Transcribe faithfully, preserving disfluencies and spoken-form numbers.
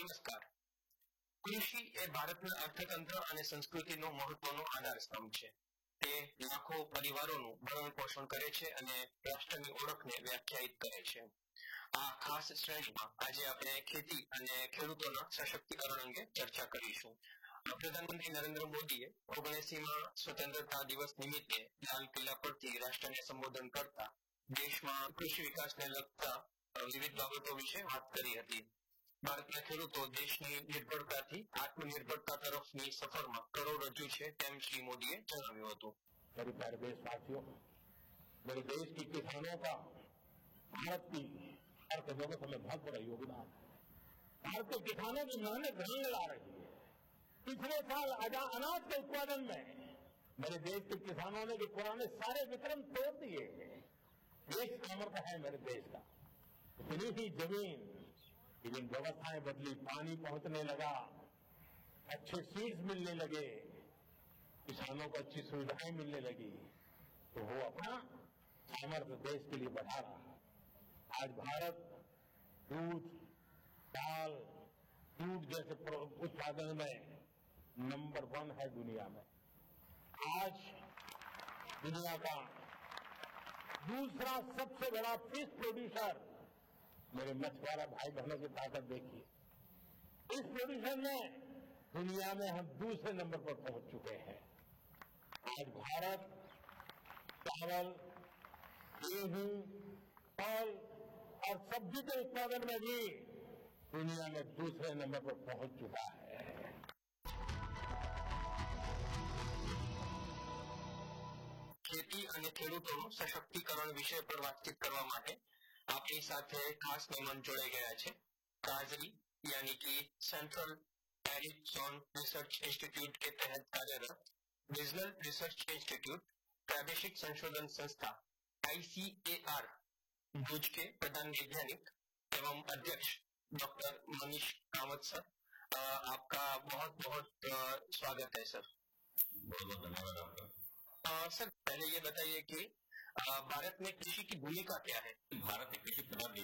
નમસ્કાર. કૃષિ એ ભારતના અર્થતંત્ર અને સંસ્કૃતિનો મહત્વનો આધારસ્તંભ છે. તે લાખો પરિવારોનું ભરણ પોષણ કરે છે અને રાષ્ટ્રની ઓળખને વ્યાખ્યાયિત કરે છે. આ ખાસ શ્રેણીમાં આજે આપણે ખેતી અને ખેડૂતોના સશક્તિકરણ અંગે ચર્ચા કરીશું. પ્રધાનમંત્રી નરેન્દ્ર મોદીએ ઓગણએસીમાં સ્વતંત્રતા દિવસ નિમિત્તે લાલ કિલ્લા પરથી રાષ્ટ્રને સંબોધન કરતા દેશમાં કૃષિ વિકાસને લગતા વિવિધ બાબતો વિશે વાત કરી હતી. ભારતના ખેડૂતો દેશની નિર્ભરતાથી આત્મનિર્ભરતા તરફની સફરમાં કરોડરજ્જુ છે તેમ શ્રી મોદીએ જણાવ્યું હતું. मेरे प्यारे देशवासियों, मेरे देश के किसानों का भारत की अर्थव्यवस्था में बहुत बड़ा योगदान है. भारत के किसानों की मेहनत रंग ला रही है. पिछले साल अनाज के उत्पादन में मेरे देश के किसानों ने जो पुराने सारे विक्रम तोड़ दिए हैं. देश सामर्थ्य है मेरे देश का. इतनी ही जमीन, लेकिन व्यवस्थाएं बदली, पानी पहुंचने लगा, अच्छे सीड्स मिलने लगे, किसानों को अच्छी सुविधाएं मिलने लगी, तो वो अपना सामर्थ्य देश के लिए बढ़ा रहा है. आज भारत दूध, दाल, दूध जैसे उत्पादन में नंबर वन है दुनिया में. आज दुनिया का दूसरा सबसे बड़ा फिश प्रोड्यूसर, मेरे मछुआरा भाई बहनों की ताकत देखिए. इस प्रोड्यूसर में दुनिया में हम दूसरे नंबर पर पहुंच चुके हैं. आज भारत चावल, गेहूं, फल और सब्जी के उत्पादन में भी दुनिया में दूसरे नंबर पर पहुंच चुका है. ખેતી અને ખેડૂતોનું સશક્તિકરણ વિષય પર વાતચીત કરવા માટે આપણી સાથે ખાસ મહેમાન જોડાઈ ગયા છે. કાઝરી यानी कि central arid zone research institute के तहत कार्यरत रीजनल रिसर्च इंस्टीट्यूट प्रादेशिक संशोधन संस्था आईसीएआर भुज के प्रधान वैज्ञानिक एवं अध्यक्ष डॉक्टर मनीष कामत सर, आपका बहुत बहुत स्वागत है सर. बहुत बहुत धन्यवाद आपका. सर, पहले ये बताइए कि भारत में कृषि की भूमिका क्या है? भारत एक कृषि प्रधान